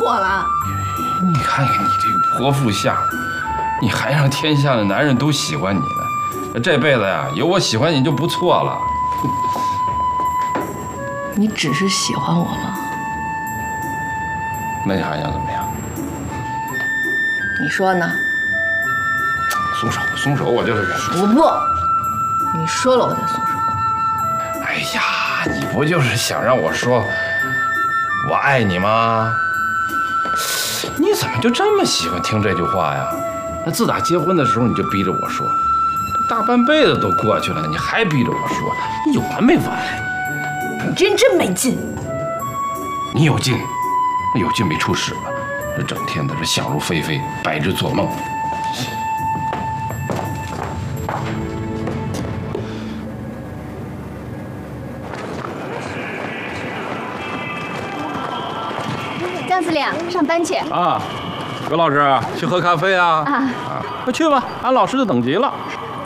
我了。 你看看你这泼妇相，你还让天下的男人都喜欢你呢？这辈子呀，有我喜欢你就不错了。 你只是喜欢我吗？ 那你还想怎么样？ 你说呢？ 松手，松手！我就是。 我不，你说了我再松手。 哎呀，你不就是想让我说我爱你吗？你怎么就这么喜欢听这句话呀？那自打结婚的时候你就逼着我说，这大半辈子都过去了，你还逼着我说，你有完没完？ 你这人真没劲。 你有劲，有劲没出息了，这整天的这想入非非，白日做梦。 张司令，上班去啊，葛老师去喝咖啡啊？快去吧，俺老师就等急了。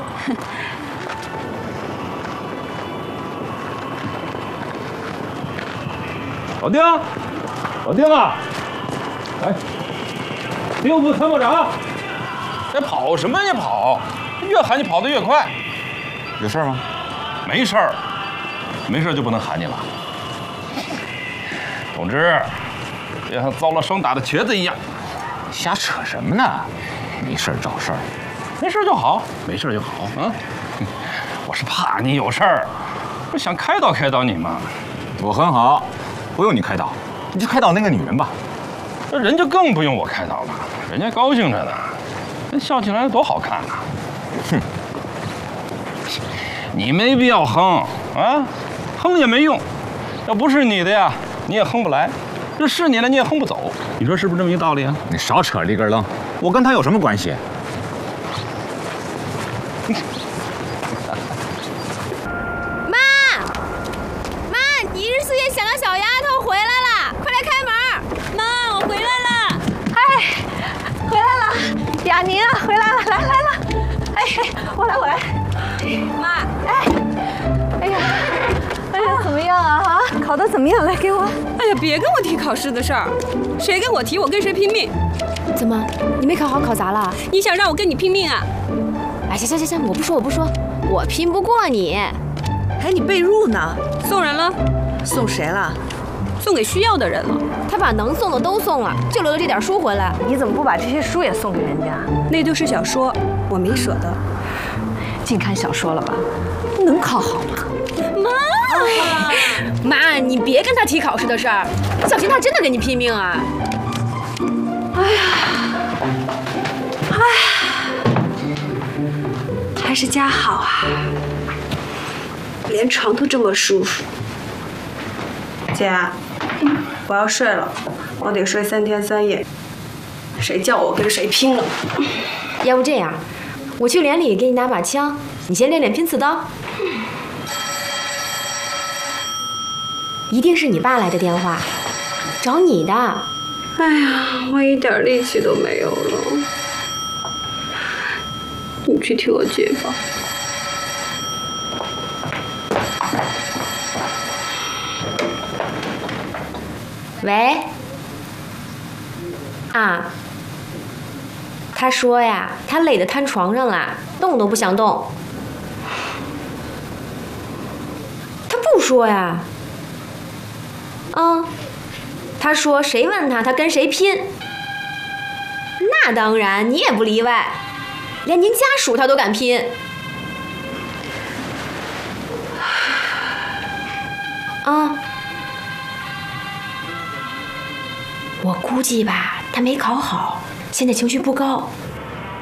老丁，老丁啊，哎，丁副参谋长，这跑什么呀跑？越喊你跑得越快。 有事吗？ 没事儿，没事就不能喊你了。同志，别像遭了霜打的瘸子一样。 瞎扯什么呢？没事找事儿， 没事就好，没事就好啊。我是怕你有事儿，我想开导开导你嘛。 我很好，不用你开导，你就开导那个女人吧。 这人家更不用我开导了，人家高兴着呢，那笑起来多好看呐！哼，你没必要哼啊，哼也没用，要不是你的呀，你也哼不来；这是你的，你也哼不走。你说是不是这么一个道理啊？ 你少扯里根楞，我跟他有什么关系？ 你1日4夜想要小丫头回来了，快来开门！妈，我回来了。 哎，回来了，雅宁啊，回来了，来了。哎，我来。 妈， 哎呀，怎么样啊？考得怎么样？来给我。 哎呀，别跟我提考试的事儿，谁跟我提，我跟谁拼命。 怎么，你没考好，考砸了？ 你想让我跟你拼命啊？ 哎，行，我不说，我拼不过你。 哎，你被褥呢？ 送人了。 送谁了？ 送给需要的人了。 他把能送的都送了，就留了这点书回来。 你怎么不把这些书也送给人家？ 那都是小说，我没舍得。 净看小说了吧？能考好吗？ 妈，你别跟他提考试的事儿，小心他真的跟你拼命啊！ 还是家好啊，连床都这么舒服。 姐，我要睡了，我得睡3天3夜。谁叫我跟谁拼了？ 要不这样，我去连里给你拿把枪，你先练练拼刺刀。一定是你爸来的电话，找你的。 哎呀，我一点力气都没有了。你去替我接吧。 喂，啊，他说呀，他累得瘫床上了，动都不想动。他不说呀。他说谁问他，他跟谁拼。那当然，你也不例外，连您家属他都敢拼。我估计吧，他没考好，现在情绪不高，